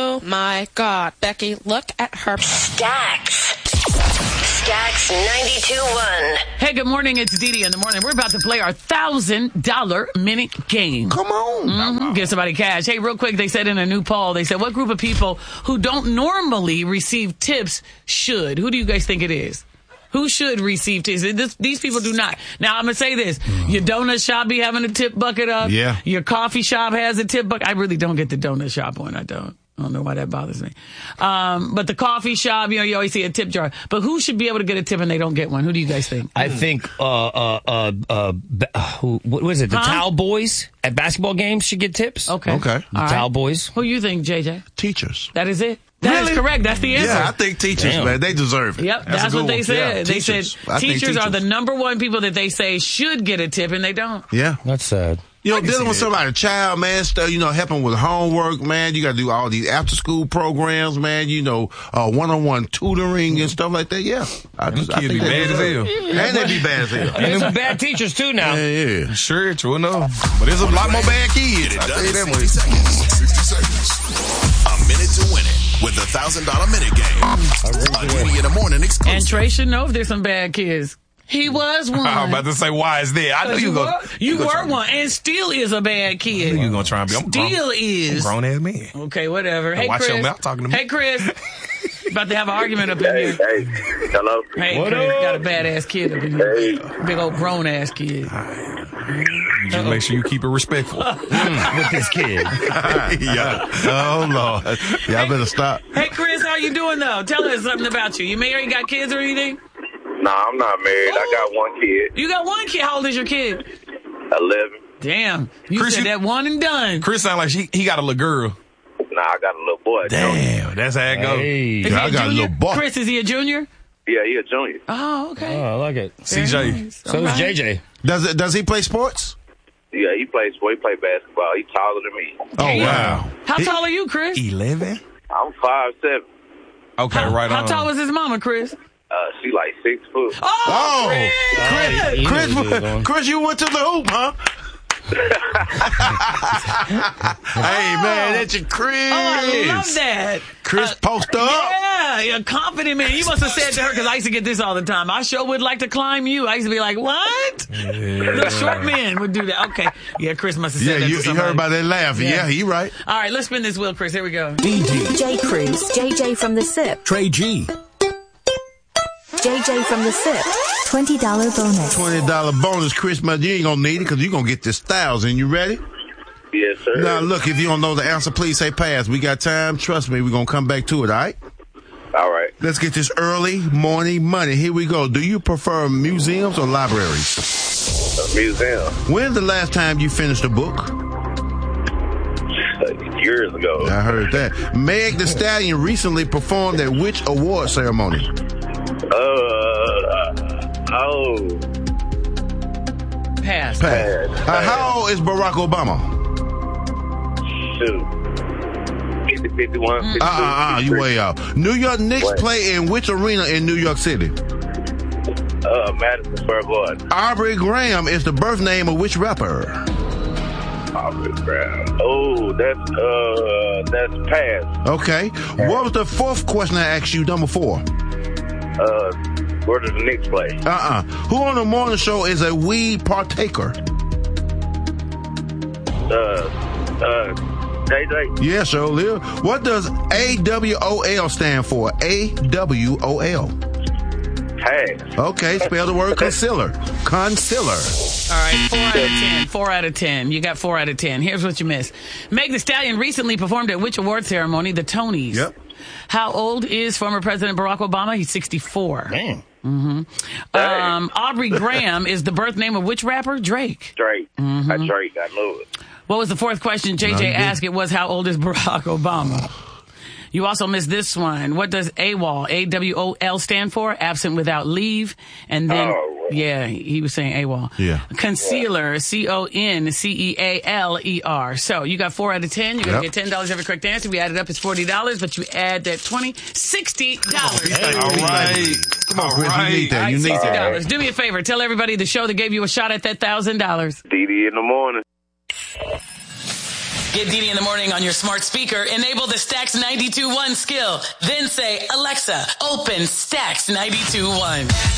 Oh, my God. Becky, look at her. Stacks 92.1. Hey, good morning. It's Dee Dee in the morning. We're about to play our $1,000 minute game. Come on. Give somebody cash. Hey, real quick, they said in a new poll, they said, what group of people who don't normally receive tips should? Who do you guys think it is? Who should receive tips? These people do not. Now, I'm going to say this. Your donut shop be having a tip bucket up. Yeah. Your coffee shop has a tip bucket. I really don't get the donut shop one. I don't know why that bothers me. But the coffee shop, you always see a tip jar. But who should be able to get a tip and they don't get one? Who do you guys think? I think, what is it? The Towel Boys at basketball games should get tips. Okay. The Towel Boys. Who you think, JJ? Teachers. That is it? That is correct. That's the answer. Yeah, I think teachers, man, they deserve it. Yep, that's what they said. Yeah, they said teachers are the number one people that they say should get a tip, and they don't. Yeah. That's sad. Dealing with somebody, child, man, stuff, helping with homework, man. You got to do all these after-school programs, man, one-on-one tutoring and stuff like that. Yeah. I think be bad as hell. And they be bad as hell. And there's some bad teachers, too, now. Yeah. Sure, true enough. But there's a lot more bad kids. Get it done in 60 seconds. 60 seconds. A minute to win it with the $1,000 minute game. A Dee Dee in the morning exclusive. And Trey should know if there's some bad kids. He was one. I was about to say, why is that? I know you go. You were one, and still is a bad kid. You gonna try and be? Still is. Grown ass man. Okay, whatever. Hey, watch Chris. your mouth talking to me. Hey, Chris. About to have an argument up in here. Hey, hello. Hey, What Chris, up? got a badass kid up in here. Hey. Big old grown ass kid. You just make sure you keep it respectful. With this kid. Yeah. Oh, Lord. Y'all better stop. Hey, Chris, how you doing though? Tell us something about you. You married? Got kids or anything? Nah, I'm not married. I got one kid, You got one kid. How old is your kid? 11. Damn. You Chris, said that one and done. Chris sound like he got a little girl. Nah, I got a little boy. Damn, that's how it goes. Hey. Is he I a got a junior? little boy. Chris, is he a junior? Yeah, he a junior. Oh, okay. Oh, I like it. CJ. Nice. So All is right. JJ. Does he play sports? Yeah, he plays basketball. He's taller than me. Oh, wow. How tall are you, Chris? 11. I'm 5'7". Okay, right on. How tall is his mama, Chris? She like 6 foot. Oh, Chris! Chris, you went to the hoop, huh? Hey, man, that's your Chris. Oh, I love that. Chris, post up. Yeah, you're a confident man. You must have said to her, because I used to get this all the time, I sure would like to climb you. I used to be like, what? The short men would do that. Okay. Yeah, Chris must have said Yeah, that you to somebody. heard about that laughing. Yeah, he right. All right, let's spin this wheel, Chris. Here we go. J. Cruz, JJ from the SIP. Trey G. JJ from the SIP. $20 bonus. $20 bonus, Chris, but you ain't gonna need it because you're gonna get this 1,000. You ready? Yes, sir. Now, look, if you don't know the answer, please say pass. We got time. Trust me, we're gonna come back to it, all right? All right. Let's get this early morning money. Here we go. Do you prefer museums or libraries? A museum. When's the last time you finished a book? Years ago. I heard that. Meg Thee Stallion recently performed at which award ceremony? Pass. How old is Barack Obama? Shoot. 51, 52, You way out. New York Knicks play in which arena in New York City? Madison Square Garden. Aubrey Graham is the birth name of which rapper? Aubrey Graham. Oh, that's pass. Okay. What was the fourth question I asked you, number 4? Where does the Knicks play? Who on the morning show is a weed partaker? JJ. Yeah, sure, Lil. What does AWOL stand for? AWOL. Pass. Okay, spell the word concealer. Concealer. All right, 4 out of 10. 4 out of 10. You got 4 out of 10. Here's what you missed. Meg Thee Stallion recently performed at which award ceremony? The Tonys. Yep. How old is former President Barack Obama? He's 64. Damn. Aubrey Graham is the birth name of which rapper? Drake. Drake. Drake, I know it. What was the fourth question JJ asked? It was, how old is Barack Obama? You also missed this one. What does AWOL, AWOL stand for? Absent without leave. And then, yeah, he was saying AWOL. Yeah. Concealer, CONCEALER. So you got 4 out of 10. You're going to get $10 every correct answer. We added up, it's $40, but you add that $20, $60. All right. Come on, Chris, you need that. You need that. $60. Do me a favor. Tell everybody the show that gave you a shot at that $1,000. Dee Dee in the morning. Get Didi in the morning on your smart speaker. Enable the Stacks 92.1 skill. Then say, Alexa, open Stacks 92.1.